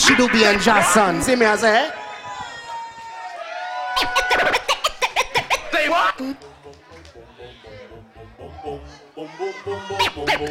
Bushy Doobie and Jason. See me, I say, Say what?